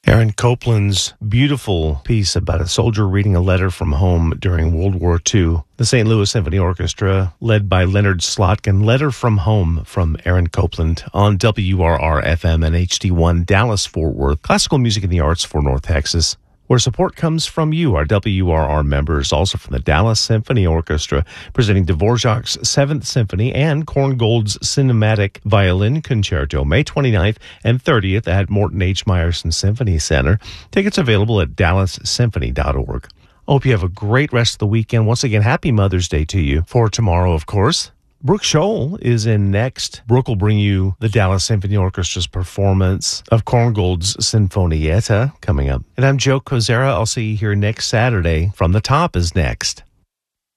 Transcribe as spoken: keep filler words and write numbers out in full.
Aaron Copland's beautiful piece about a soldier reading a letter from home during World War Two. The Saint Louis Symphony Orchestra, led by Leonard Slotkin. Letter from Home from Aaron Copland on W R R F M and H D one Dallas-Fort Worth. Classical music and the arts for North Texas, where support comes from you, our W R R members, also from the Dallas Symphony Orchestra, presenting Dvorak's Seventh Symphony and Korngold's Cinematic Violin Concerto, May twenty-ninth and thirtieth at Morton H. Meyerson Symphony Center. Tickets available at dallas symphony dot org. I hope you have a great rest of the weekend. Once again, happy Mother's Day to you. For tomorrow, of course, Brooke Scholl is in next. Brooke will bring you the Dallas Symphony Orchestra's performance of Korngold's Sinfonietta coming up. And I'm Joe Kozera. I'll see you here next Saturday. From the Top is next.